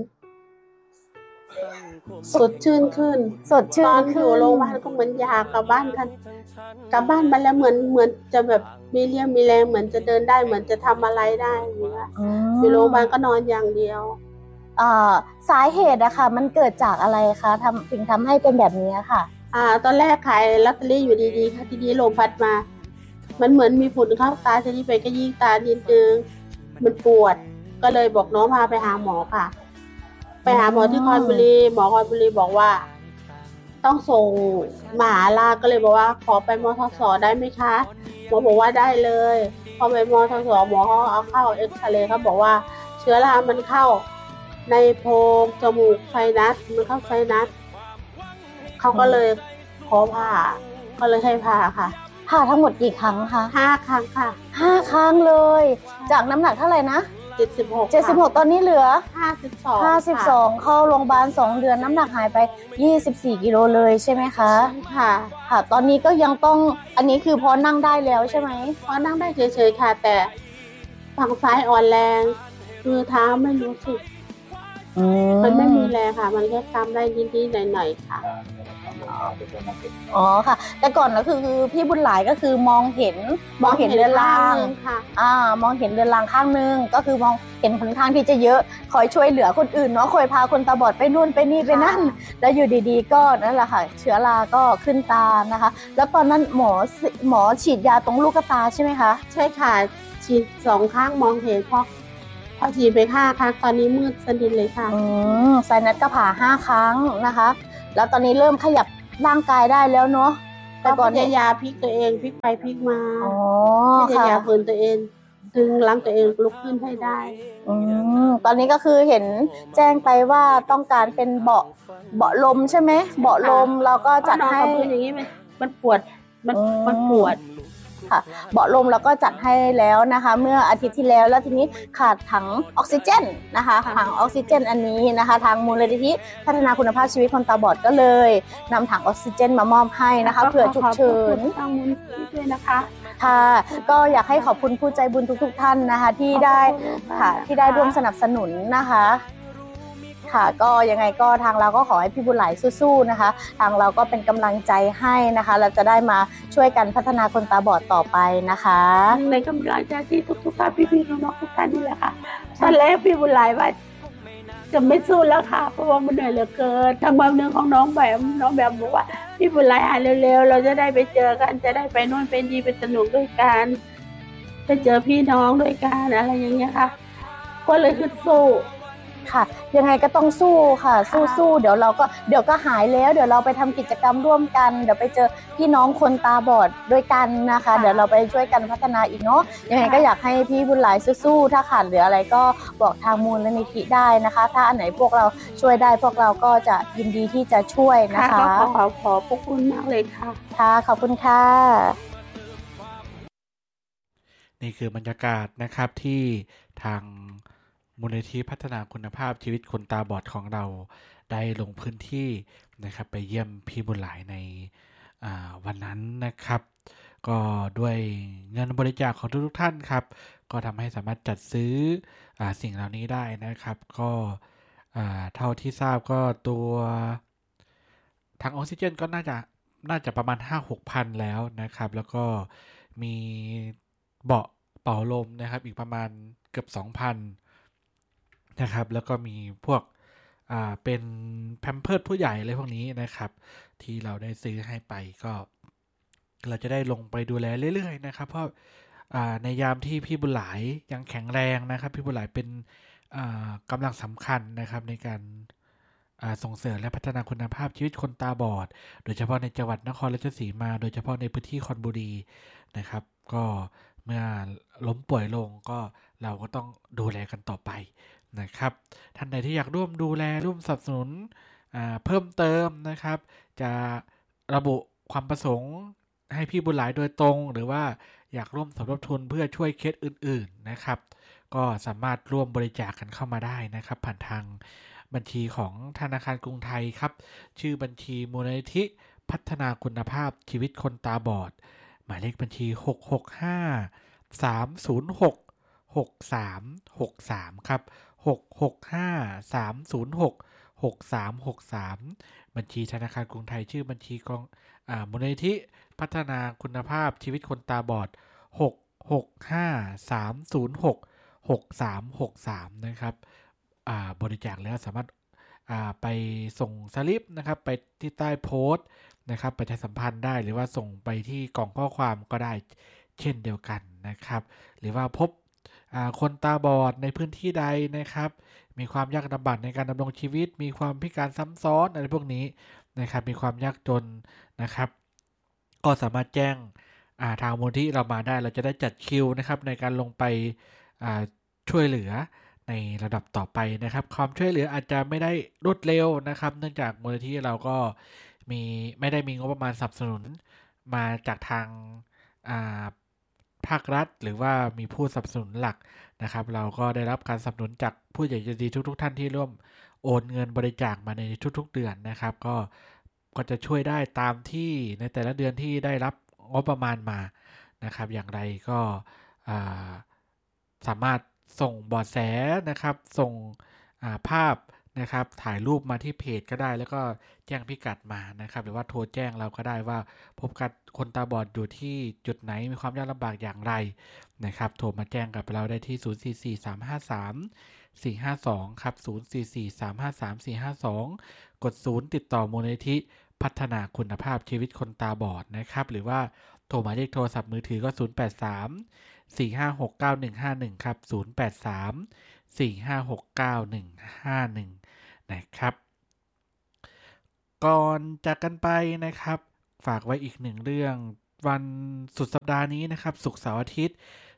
สดชื่นขึ้นสดชื่นตอนอยู่โรงพยาบาลก็เหมือนอยากกลับบ้านกันกลับบ้านมาแล้วเหมือนเหมือนจะแบบมีเรี่ยวมีแรงเหมือนจะเดินได้เหมือนจะทำอะไรได้อยู่โรงพยาบาลก็นอนอย่างเดียวอ่าสาเหตุอะค่ะมันเกิดจากอะไรคะทำถึงทำให้เป็นแบบนี้ค่ะอ่าตอนแรกขายลอตเตอรี่อยู่ดีๆค่ะทีนี้ลมพัดมามันเหมือนมีฝุ่นเข้าตาทีนี้ไปก็ยิงตานิดนึงมันปวดก็เลยบอกน้องพาไปหาหมอค่ะไปหาหมอที่คอนบุรีหมอคอนบุรีบอกว่าต้องส่งมหาราชก็เลยบอกว่าขอไปมทสได้ไหมคะหมอบอกว่าได้เลยพอไปมทสหมอเขาเอาเข้าเอ็กซเรย์เขาบอกว่าเชื้อรามันเข้าในโพรงจมูกไซนัสมันเข้าไซนัสเขาก็เลยขอผ่าก็เลยให้ผ่าค่ะผ่าทั้งหมดกี่ครั้งคะห้าครั้งค่ะห้าครั้งเลยจากน้ำหนักเท่าไหร่นะเจ็ดสิบหกเจ็ดสิบหกตอนนี้เหลือห้าสิบสองห้าสิบสองเข้าโรงพยาบาลสองเดือนน้ำหนักหายไปยี่สิบสี่กิโลเลยใช่ไหมคะค่ะค่ะตอนนี้ก็ยังต้องอันนี้คือพอนั่งได้แล้วใช่ไหมพอนั่งได้เฉยๆค่ะแต่ฝั่งซ้ายอ่อนแรงมือเท้าไม่รู้สึกมันไม่มีแรงค่ะมันแค่ทำได้นิดๆหน่อยๆค่ะอ๋อค่ะแต่ก่อนก็คือพี่บุญหลายก็คือมองเห็นมองเห็นเรือนรางค่ะอ่ามองเห็นเรือนรางข้างนึงก็คือมองเห็นผลทางที่จะเยอะคอยช่วยเหลือคนอื่นเนาะคอยพาคนตาบอดไปนู่นไปนี่ไปนั่นแล้วอยู่ดีๆก็นั่นแหละค่ะเชื้อราก็ขึ้นตานะคะแล้วตอนนั้นหมอหมอฉีดยาตรงลูกตาใช่ไหมคะใช่ค่ะฉีดสองข้างมองเห็นพอพอฉีดไปห้าครั้งตอนนี้มืดสนิทเลยค่ะอืมไซนัสก็ผ่าห้าครั้งนะคะแล้วตอนนี้เริ่มขยับร่างกายได้แล้วเนาะแต่ก่อนพยายามพลิกตัวเองพลิกไปพลิกมาอ๋อพยายามฝืนตัวเองดึงหลังตัวเองลุกขึ้นให้ได้อืมตอนนี้ก็คือเห็นแจ้งไปว่าต้องการเป็นเบาะเบาะลมใช่ไหมเบาะลมเราก็จัดให้อย่างนี้มันปวดมันมันปวดค่ะเบาะลมเราก็จัดให้แล้วนะคะเมื่ออาทิตย์ที่แล้วแล้วทีนี้ขาดถังออกซิเจนนะคะถังออกซิเจนอันนี้นะคะทางมูลนิธิพัฒนาคุณภาพชีวิตคนตาบอดก็เลยนำถังออกซิเจนมามอบให้นะคะเผื่อฉุกเฉินทางมูลนิธิด้วยนะคะค่ะก็อยากให้ขอบคุณผู้ใจบุญทุกๆท่านนะคะที่ได้ค่ะที่ได้ร่วมสนับสนุนนะคะค่ะก็ยังไงก็ทางเราก็ขอให้พี่บุญหลายสู้ๆนะคะทางเราก็เป็นกำลังใจให้นะคะเราจะได้มาช่วยกันพัฒนาคนตาบอดต่อไปนะคะในกำลังใจที่ทุกๆท่านพี่ๆน้องๆทุกท่านนี่แหละค่ะตอนแรกพี่บุญหลายว่าจะไม่สู้แล้วค่ะเพราะว่ามันเหนื่อยเหลือเกินทางความเรื่องของน้องแบบน้องแบบบอกว่าพี่บุญหลายหายเร็วๆเราจะได้ไปเจอกันจะได้ไปโน่นไปนี่ไปสนุกด้วยกันไปเจอพี่น้องด้วยกันอะไรอย่างเงี้ยค่ะก็เลยขึ้นสู้ค่ะยังไงก็ต้องสู้ค่ะสู้ๆเดี๋ยวเราก็เดี๋ยวก็หายแล้วเดี๋ยวเราไปทำกิจกรรมร่วมกันเดี๋ยวไปเจอพี่น้องคนตาบอดด้วยกันนะคะเดี๋ยวเราไปช่วยกันพัฒนาอีกเนาะยังไงก็อยากให้พี่บุญหลายสู้ๆถ้าขาดเหลืออะไรก็บอกทางมูลนิธิได้นะคะถ้าอันไหนพวกเราช่วยได้พวกเราก็จะยินดีที่จะช่วยนะคะขอขอขอบพระคุณมากเลยค่ะค่ะขอบคุณค่ะนี่คือบรรยากาศนะครับที่ทางมูลนิธิพัฒนาคุณภาพชีวิตคนตาบอดของเราได้ลงพื้นที่นะครับไปเยี่ยมพี่บุญหลายในวันนั้นนะครับก็ด้วยเงินบริจาคของทุกท่านครับก็ทำให้สามารถจัดซื้ออสิ่งเหล่านี้ได้นะครับก็เท่าที่ทราบก็ตัวถังออกซิเจนก็น่าจะน่าจะประมาณ ห้าหกพัน แล้วนะครับแล้วก็มีเบาะเป่าลมนะครับอีกประมาณเกือบ สองพันนะครับแล้วก็มีพวกอ่าเป็นแพมเพิร์สผู้ใหญ่อะไรพวกนี้นะครับที่เราได้ซื้อให้ไปก็เราจะได้ลงไปดูแลเรื่อยๆนะครับเพราะอ่าในยามที่พี่บุญหลายยังแข็งแรงนะครับพี่บุญหลายเป็นอ่ากำลังสำคัญนะครับในการส่งเสริมและพัฒนาคุณภาพชีวิตคนตาบอดโดยเฉพาะในจังหวัดนครราชสีมาโดยเฉพาะในพื้นที่คอนบุรีนะครับก็เมื่อล้มป่วยลงก็เราก็ต้องดูแลกันต่อไปนะครับท่านใดที่อยากร่วมดูแลร่วมสนับสนุนเพิ่มเติมนะครับจะระบุความประสงค์ให้พี่บุญหลายโดยตรงหรือว่าอยากร่วมสมทบทุนเพื่อช่วยเคสอื่นๆนะครับก็สามารถร่วมบริจาคกันเข้ามาได้นะครับผ่านทางบัญชีของธนาคารกรุงไทยครับชื่อบัญชีมูลนิธิพัฒนาคุณภาพชีวิตคนตาบอดหมายเลขบัญชีหก หก ห้า สาม ศูนย์ หก หก สาม หก สามครับหก หก ห้า สาม ศูนย์ หก หก สาม หก สามบัญชีธนาคารกรุงไทยชื่อบัญชีกองอ่ามูลนิธิพัฒนาคุณภาพชีวิตคนตาบอดหก หก ห้า สาม ศูนย์ หก หก สาม หก สามนะครับอ่าบริจาคแล้วสามารถอ่าไปส่งสลิปนะครับไปที่ใต้โพสต์นะครับประชาสัมพันธ์ได้หรือว่าส่งไปที่กล่องข้อความก็ได้เช่นเดียวกันนะครับหรือว่าพบคนตาบอดในพื้นที่ใดนะครับมีความยากลำบากในการดำรงชีวิตมีความพิการซ้ำซ้อนอะไรพวกนี้นะครับมีความยากจนนะครับก็สามารถแจ้งทางมูลที่เรามาได้เราจะได้จัดคิวนะครับในการลงไปช่วยเหลือในระดับต่อไปนะครับความช่วยเหลืออาจจะไม่ได้รวดเร็วนะครับเนื่องจากมูลนิธิเราก็มีไม่ได้มีงบประมาณสนับสนุนมาจากทางภาครัฐหรือว่ามีผู้สนับสนุนหลักนะครับเราก็ได้รับการสนับสนุนจากผู้ใหญ่ใจดีทุกๆท่านที่ร่วมโอนเงินบริจาคมาในทุกๆเดือนนะครับก็ก็จะช่วยได้ตามที่ในแต่ละเดือนที่ได้รับงบประมาณมานะครับอย่างไรก็สามารถส่งเบาะแสนะครับส่งภาพนะครับถ่ายรูปมาที่เพจก็ได้แล้วก็แจ้งพิกัดมานะครับหรือว่าโทรแจ้งเราก็ได้ว่าพบกับคนตาบอดอยู่ที่จุดไหนมีความยากลำบากอย่างไรนะครับโทรมาแจ้งกับเราได้ที่ศูนย์ สี่ สี่ สาม ห้า สาม สี่ ห้า สองครับศูนย์ สี่ สี่ สาม ห้า สาม สี่ ห้า สองกดศูนย์ติดต่อมูลนิธิพัฒนาคุณภาพชีวิตคนตาบอดนะครับหรือว่าโทรหมายเลขโทรศัพท์มือถือก็ศูนย์ แปด สาม สี่ ห้า หก เก้า หนึ่ง ห้า หนึ่งครับศูนย์ แปด สาม สี่ ห้า หก เก้า หนึ่ง ห้า หนึ่งนะครับก่อนจากกันไปนะครับฝากไว้อีกหนึ่งเรื่องวันสุดสัปดาห์นี้นะครับศุกร์เสาร์อาทิตย์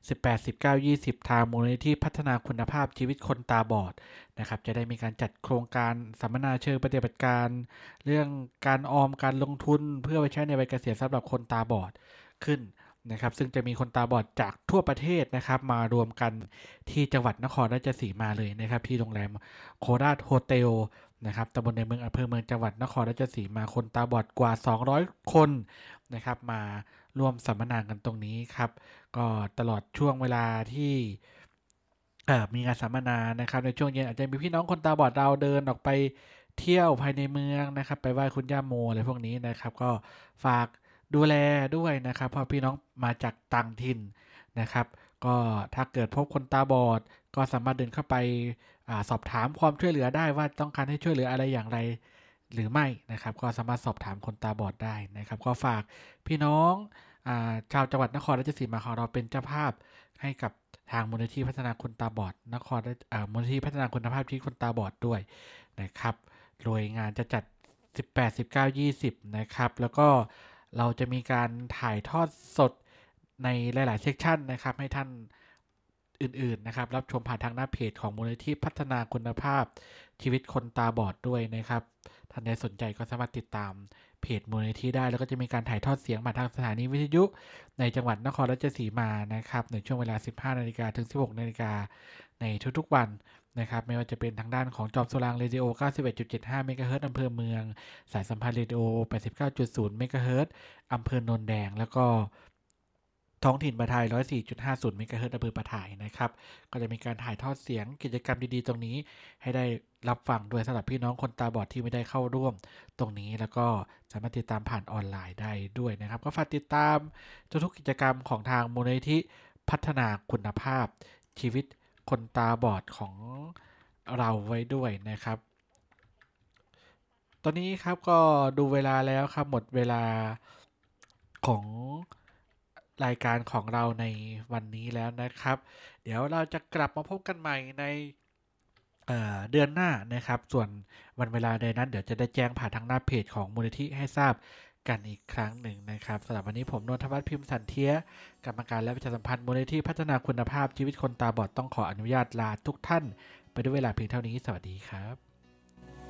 สิบแปด สิบเก้า ยี่สิบทางมูลนิธิพัฒนาคุณภาพชีวิตคนตาบอดนะครับจะได้มีการจัดโครงการสัมมนาเชิงปฏิบัติการเรื่องการออมการลงทุนเพื่อไปใช้ในวัยเกษียณสำหรับคนตาบอดขึ้นนะครับซึ่งจะมีคนตาบอดจากทั่วประเทศนะครับมารวมกันที่จังหวัดนครราชสีมาเลยนะครับที่โรงแรมโคราชโฮเทลนะครับตำบลในเมืองอำเภอเมืองจังหวัดนครราชสีมาคนตาบอดกว่าสองร้อยคนนะครับมาร่วมสัมมนากันตรงนี้ครับก็ตลอดช่วงเวลาที่มีงานสัมมนานะครับในช่วงเย็นอาจจะมีพี่น้องคนตาบอดเราเดินออกไปเที่ยวภายในเมืองนะครับไปไหว้คุณย่าโมอะไรพวกนี้นะครับก็ฝากดูแลด้วยนะครับเพราะพี่น้องมาจากต่างถิ่นนะครับก็ถ้าเกิดพบคนตาบอดก็สามารถเดินเข้าไปอาสอบถามความช่วยเหลือได้ว่าต้องการให้ช่วยเหลืออะไรอย่างไรหรือไม่นะครับก็สามารถสอบถามคนตาบอดได้นะครับก็ฝากพี่น้องอ่าชาวจังหวัดนครราชสีมาของเราเป็นเจ้าภาพให้กับทางมูลนิธิพัฒนาคนตาบอดนครอ่ามูลนิธิพัฒนาคุณภาพชีวิตคนตาบอดด้วยนะครับโดยงานจะจัดสิบแปด สิบเก้า ยี่สิบนะครับแล้วก็เราจะมีการถ่ายทอดสดในหลายๆเซกชันนะครับให้ท่านอื่นๆนะครับรับชมผ่านทางหน้าเพจของมูลนิธิพัฒนาคุณภาพชีวิตคนตาบอดด้วยนะครับท่านใดสนใจก็สามารถติดตามเพจมูลนิธิได้แล้วก็จะมีการถ่ายทอดเสียงมาทางสถานีวิทยุในจังหวัดนครราชสีมานะครับในช่วงเวลา สิบห้านาฬิกา ถึง สิบหกนาฬิกาในทุกๆวันนะครับไม่ว่าจะเป็นทางด้านของจอมโซลางเรดิโอ เก้าสิบเอ็ดจุดเจ็ดห้า เมกะเฮิรตซ์อำเภอเมืองสายสัมพันธ์เรดิโอ แปดสิบเก้าจุดศูนย์ เมกะเฮิรตซ์อำเภอโนนแดงแล้วก็ท้องถิ่นปะทาย หนึ่งร้อยสี่จุดห้าศูนย์ เมกะเฮิรตซ์อำเภอปะทายนะครับก็จะมีการถ่ายทอดเสียงกิจกรรมดีๆตรงนี้ให้ได้รับฟังด้วยสำหรับพี่น้องคนตาบอดที่ไม่ได้เข้าร่วมตรงนี้แล้วก็สามารถติดตามผ่านออนไลน์ได้ด้วยนะครับก็ฝากติดตามทุกกิจกรรมของทางมูลนิธิพัฒนาคุณภาพชีวิตคนตาบอดของเราไว้ด้วยนะครับตอนนี้ครับก็ดูเวลาแล้วครับหมดเวลาของรายการของเราในวันนี้แล้วนะครับเดี๋ยวเราจะกลับมาพบกันใหม่ใน เอ่อ เดือนหน้านะครับส่วนวันเวลาใดนั้นเดี๋ยวจะได้แจ้งผ่านทางหน้าเพจของมูลนิธิให้ทราบกันอีกครั้งหนึ่งนะครับสำหรับวันนี้ผมนนทวัฒน์พิมพ์สันเทียกรรมการและประชาสัมพันธ์มูลนิธิพัฒนาคุณภาพชีวิตคนตาบอดต้องขออนุญาตลาทุกท่านไปด้วยเวลาเพียงเท่านี้สวัสดีครับ